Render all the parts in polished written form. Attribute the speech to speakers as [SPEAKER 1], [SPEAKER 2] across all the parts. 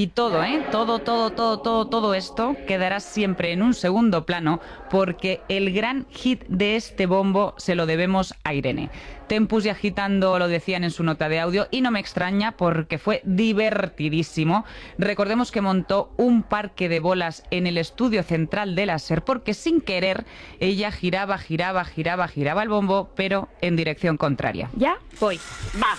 [SPEAKER 1] Y todo, todo esto quedará siempre en un segundo plano porque el gran hit de este bombo se lo debemos a Irene. Tempus y Agitando lo decían en su nota de audio y no me extraña porque fue divertidísimo. Recordemos que montó un parque de bolas en el estudio central de la SER porque sin querer ella giraba el bombo, pero en dirección contraria.
[SPEAKER 2] Ya voy. Va.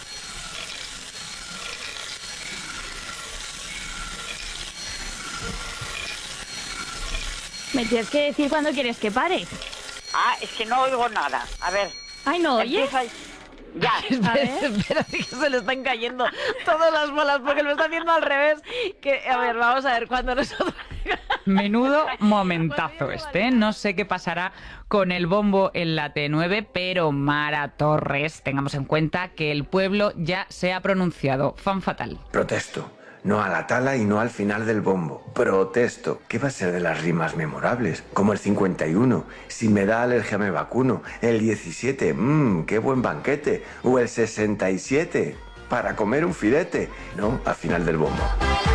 [SPEAKER 2] Me tienes que decir cuándo quieres que pare.
[SPEAKER 3] Ah, es que no oigo nada. A ver.
[SPEAKER 2] Ay, no, oye.
[SPEAKER 3] Ya.
[SPEAKER 4] Espera, que se le están cayendo todas las bolas porque lo está haciendo al revés. A ver, vamos a ver cuando nosotros...
[SPEAKER 1] Menudo momentazo este, ¿eh? No sé qué pasará con el bombo en la T9, pero Mara Torres, tengamos en cuenta que el pueblo ya se ha pronunciado. Fan fatal.
[SPEAKER 5] Protesto. No a la tala y no al final del bombo. Protesto. ¿Qué va a ser de las rimas memorables? Como el 51, si me da alergia me vacuno. El 17, qué buen banquete. O el 67, para comer un filete. No, al final del bombo.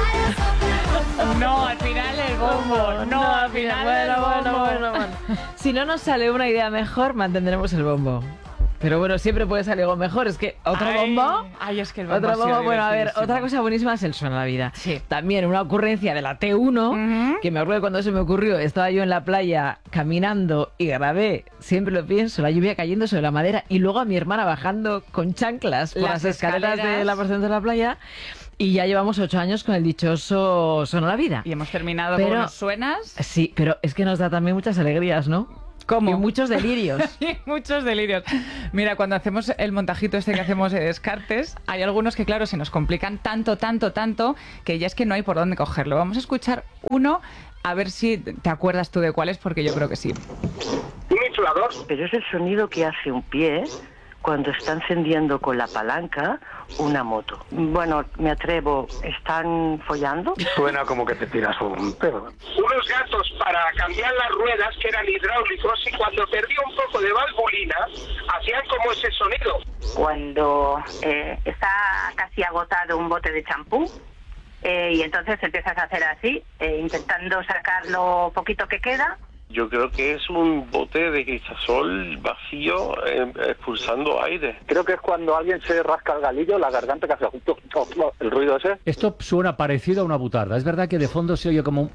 [SPEAKER 1] No, al final del bombo. No, al final del bombo.
[SPEAKER 4] Bueno. Si no nos sale una idea mejor, mantendremos el bombo. Pero bueno, siempre puede salir algo mejor. Es que otro bombo.
[SPEAKER 1] Ay, es que el bombo.
[SPEAKER 4] Otro bombo. Bueno, a ver, otra cosa buenísima es el Suena la Vida.
[SPEAKER 1] Sí.
[SPEAKER 4] También una ocurrencia de la T1, que me acuerdo cuando se me ocurrió. Estaba yo en la playa caminando y grabé, siempre lo pienso, la lluvia cayendo sobre la madera y luego a mi hermana bajando con chanclas por las escaleras de la porción de la playa. Y ya llevamos 8 años con el dichoso Suena la Vida.
[SPEAKER 1] Y hemos terminado con unos suenas.
[SPEAKER 4] Sí, pero es que nos da también muchas alegrías, ¿no?
[SPEAKER 1] ¿Cómo?
[SPEAKER 4] Y muchos delirios.
[SPEAKER 1] Muchos delirios. Mira, cuando hacemos el montajito este que hacemos de Descartes, hay algunos que, claro, se nos complican tanto, que ya es que no hay por dónde cogerlo. Vamos a escuchar uno, a ver si te acuerdas tú de cuál es, porque yo creo que sí.
[SPEAKER 3] Un inflador.
[SPEAKER 6] Pero es el sonido que hace un pie cuando está encendiendo con la palanca una moto. Bueno, me atrevo, ¿están follando?
[SPEAKER 7] Suena como que te tiras un pedo.
[SPEAKER 3] Unos gatos para cambiar las ruedas que eran hidráulicos y cuando perdía un poco de valvulina hacían como ese sonido.
[SPEAKER 6] Cuando está casi agotado un bote de champú y entonces empiezas a hacer así, intentando sacar lo poquito que queda.
[SPEAKER 7] Yo creo que es un bote de cristasol vacío expulsando aire.
[SPEAKER 8] Creo que es cuando alguien se rasca el galillo, la garganta que hace el ruido ese.
[SPEAKER 9] Esto suena parecido a una butarda. Es verdad que de fondo se oye como un...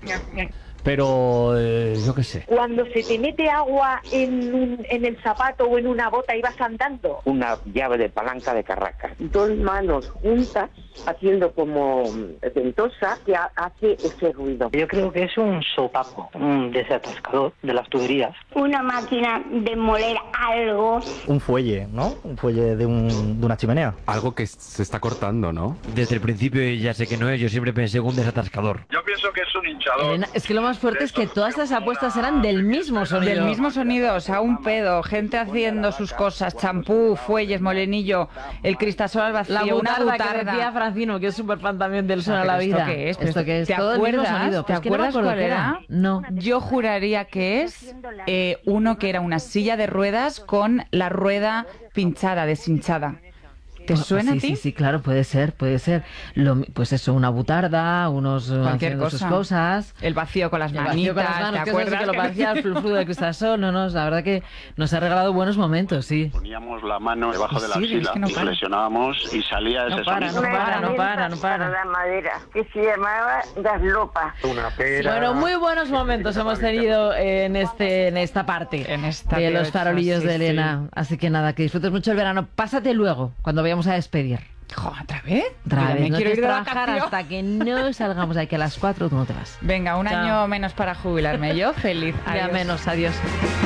[SPEAKER 9] Pero yo qué sé.
[SPEAKER 10] Cuando se te mete agua en el zapato o en una bota y vas andando.
[SPEAKER 6] Una llave de palanca de carraca. Dos manos juntas haciendo como ventosa que hace ese ruido.
[SPEAKER 11] Yo creo que es un sopapo, un desatascador de las tuberías.
[SPEAKER 10] Una máquina de moler algo.
[SPEAKER 12] Un fuelle, ¿no? Un fuelle de una chimenea.
[SPEAKER 13] Algo que se está cortando, ¿no?
[SPEAKER 14] Desde el principio ya sé que no es, yo siempre pensé en un desatascador.
[SPEAKER 7] Yo pienso que es un hinchador.
[SPEAKER 4] Elena, es que lo más fuerte es que todas estas apuestas eran del mismo sonido.
[SPEAKER 1] Del mismo sonido, o sea, un pedo, gente haciendo sus cosas, champú, fuelles, molenillo, el cristasol al vacío,
[SPEAKER 4] la butarda,
[SPEAKER 1] una butarda.
[SPEAKER 4] Que decía Francino, que es súper fan también del Suena la Vida.
[SPEAKER 1] ¿Esto qué es?
[SPEAKER 4] ¿Esto qué es?
[SPEAKER 1] ¿Te
[SPEAKER 4] Todo
[SPEAKER 1] acuerdas?
[SPEAKER 4] el mismo sonido.
[SPEAKER 1] ¿Te acuerdas cuál era?
[SPEAKER 4] No.
[SPEAKER 1] Yo juraría que es uno que era una silla de ruedas con la rueda pinchada, deshinchada. ¿Te suena a ti?
[SPEAKER 4] Sí, claro, puede ser. Pues eso, una butarda, unos
[SPEAKER 1] cualquier
[SPEAKER 4] haciendo
[SPEAKER 1] cosa.
[SPEAKER 4] sus cosas.
[SPEAKER 1] El vacío con las manitas, ¿te acuerdas?
[SPEAKER 4] Que lo parecía el fluflu de cristasol. No, la verdad que nos ha regalado buenos momentos, sí.
[SPEAKER 7] Poníamos la mano debajo de la
[SPEAKER 1] Sí,
[SPEAKER 7] axila,
[SPEAKER 1] es que no para.
[SPEAKER 7] flexionábamos y salía ese sonido.
[SPEAKER 4] No para.
[SPEAKER 6] La madera, que se llamaba gaslopa.
[SPEAKER 8] Una pera.
[SPEAKER 4] Bueno, muy buenos momentos hemos tenido en esta parte de los farolillos de Elena. Así que nada, que disfrutes mucho el verano. Pásate luego, cuando vayamos a despedir.
[SPEAKER 1] ¿Otra vez?
[SPEAKER 4] Otra vez. No
[SPEAKER 1] quiero
[SPEAKER 4] quieres
[SPEAKER 1] ir de
[SPEAKER 4] trabajar
[SPEAKER 1] vacaciones.
[SPEAKER 4] hasta que no salgamos de aquí a las 4, tú no te vas.
[SPEAKER 1] Venga, un
[SPEAKER 4] Chao.
[SPEAKER 1] año menos para jubilarme. Yo feliz.
[SPEAKER 4] Ya
[SPEAKER 1] Adiós.
[SPEAKER 4] menos, adiós.